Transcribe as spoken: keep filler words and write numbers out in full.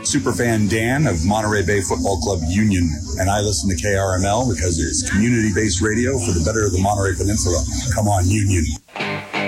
superfan Dan of Monterey Bay Football Club Union, and I listen to K R M L because there's community-based radio for the better of the Monterey Peninsula. Come on, Union.